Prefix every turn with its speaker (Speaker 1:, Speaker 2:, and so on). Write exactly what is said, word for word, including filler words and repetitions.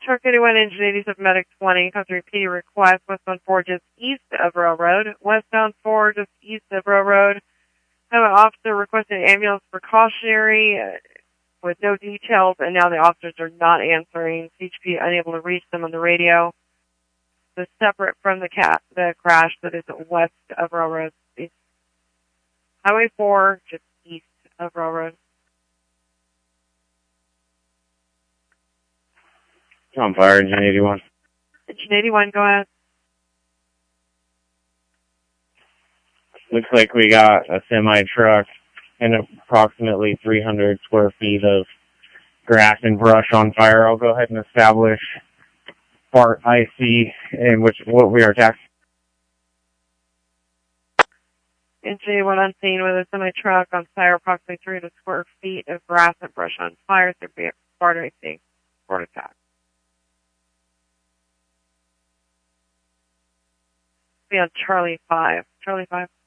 Speaker 1: Truck eighty-one, engine eighty-seven, medic twenty, comes to repeating request, westbound four just east of Railroad, westbound four just east of Railroad. Have an officer requesting an ambulance precautionary uh, with no details, and now the officers are not answering. C H P unable to reach them on the radio. So separate from the cat, the crash that is west of Railroad. It's Highway four, just east of Railroad.
Speaker 2: On fire, engine eighty-one.
Speaker 1: Engine eighty-one, go ahead.
Speaker 2: Looks like we got a semi-truck and approximately three hundred square feet of grass and brush on fire. I'll go ahead and establish part I C in which what we are taxing.
Speaker 1: Engine eighty-one on scene with a semi-truck on fire, approximately three hundred square feet of grass and brush on fire. There be a part I C. Port attack. Be on Charlie five. Charlie five.